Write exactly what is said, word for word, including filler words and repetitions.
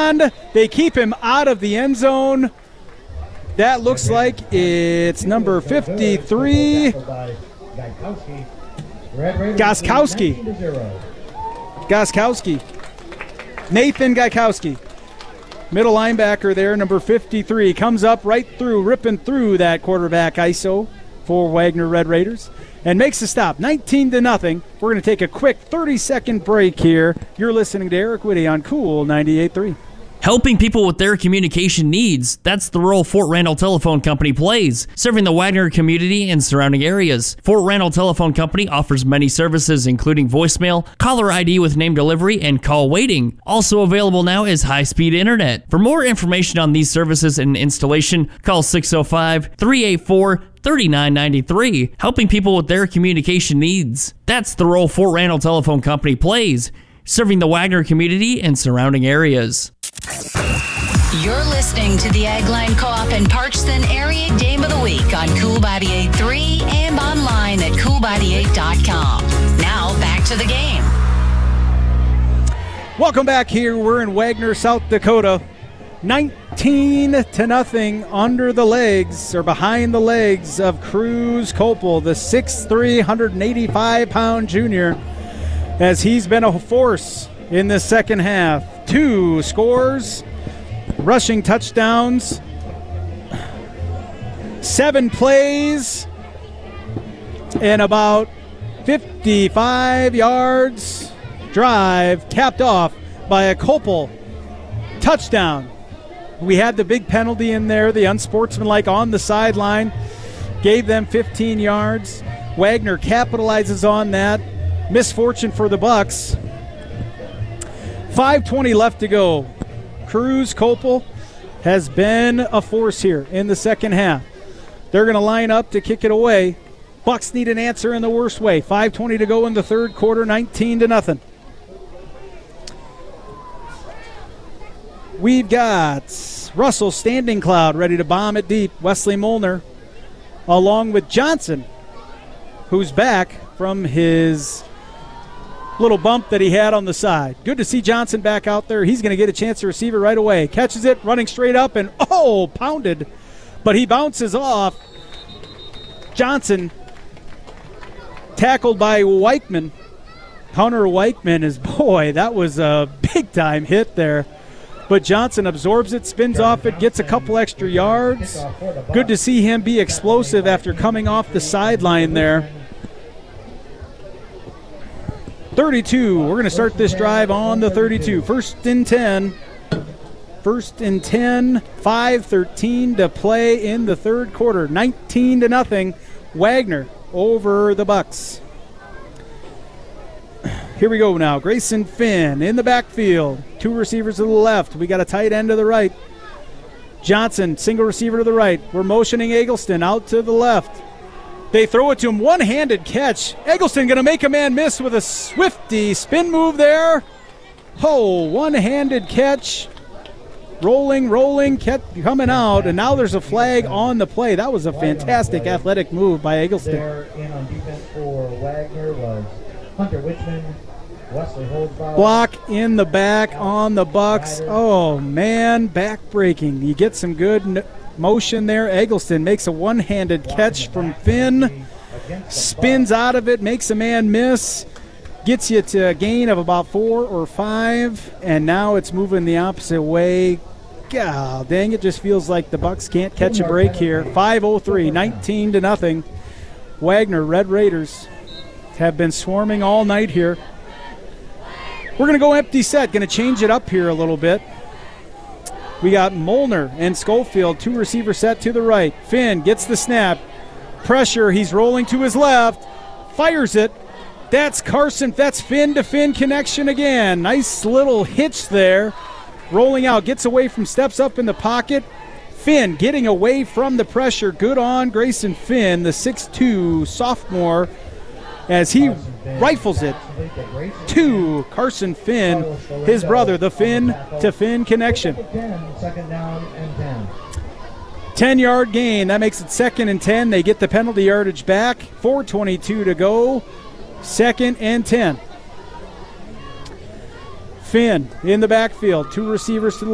and they keep him out of the end zone. That looks like it's number fifty-three, Goskowski. Goskowski. Nathan Goskowski. Middle linebacker there, number fifty-three. Comes up right through, ripping through that quarterback I S O for Wagner Red Raiders. And makes a stop, nineteen to nothing. We're going to take a quick thirty-second break here. You're listening to Eric Whitty on Cool ninety-eight point three. Helping people with their communication needs. That's the role Fort Randall Telephone Company plays, serving the Wagner community and surrounding areas. Fort Randall Telephone Company offers many services, including voicemail, caller I D with name delivery, and call waiting. Also available now is high-speed internet. For more information on these services and installation, call six oh five, three eight four, three nine nine three, helping people with their communication needs. That's the role Fort Randall Telephone Company plays, serving the Wagner community and surrounding areas. You're listening to the Agline Co-op and Parchton Area Game of the Week on Cool ninety-eight point three and online at cool ninety-eight dot com. Now back to the game. Welcome back here. We're in Wagner, South Dakota. nineteen to nothing under the legs or behind the legs of Cruz Copel, the six three, one hundred eighty-five pound junior, as he's been a force in the second half. Two scores, rushing touchdowns, seven plays, and about fifty-five yards drive capped off by a Copel touchdown. We had the big penalty in there, the unsportsmanlike on the sideline, gave them fifteen yards. Wagner capitalizes on that. Misfortune for the Bucks. five twenty left to go. Cruz Copel has been a force here in the second half. They're going to line up to kick it away. Bucks need an answer in the worst way. five twenty to go in the third quarter, nineteen to nothing. We've got Russell Standing Cloud ready to bomb it deep. Wesley Molnar along with Johnson, who's back from his little bump that he had on the side. Good to see Johnson back out there. He's going to get a chance to receive it right away. Catches it, running straight up, and oh, pounded. But he bounces off. Johnson tackled by Weichman. Hunter Weichman is, boy, that was a big-time hit there. But Johnson absorbs it, spins off it, gets a couple extra yards. Good to see him be explosive after coming off the sideline there. thirty-two. We're going to start this drive on the thirty-two. First and ten. First and ten. five thirteen to play in the third quarter. nineteen to nothing. Wagner over the Bucks. Here we go now. Grayson Finn in the backfield. Two receivers to the left. We got a tight end to the right. Johnson, single receiver to the right. We're motioning Eggleston out to the left. They throw it to him. One-handed catch. Eggleston going to make a man miss with a swifty spin move there. Oh, one-handed catch. Rolling, rolling, kept coming out, and now there's a flag on the play. That was a fantastic athletic move by Eggleston. There in on defense for Wagner was Hunter Wichman. Wesley Holdsbauer. Block in the back on the Bucks. Oh, man, back-breaking. You get some good n- motion there. Eggleston makes a one-handed catch from Finn. Spins out of it, makes a man miss. Gets you to a gain of about four or five, and now it's moving the opposite way. God dang, it just feels like the Bucks can't catch a break here. five oh three, nineteen to nothing. Wagner Red Raiders have been swarming all night here. We're going to go empty set, going to change it up here a little bit. We got Molnar and Schofield, two receiver set to the right. Finn gets the snap. Pressure, he's rolling to his left. Fires it. That's Carson. That's Finn to Finn connection again. Nice little hitch there. Rolling out, gets away from, steps up in the pocket. Finn getting away from the pressure. Good on Grayson Finn, the six two sophomore, as he rifles it to Carson Finn, his brother, the Finn to Finn connection. ten-yard gain. That makes it second and ten. They get the penalty yardage back. four twenty-two to go. Second and ten. Finn in the backfield. Two receivers to the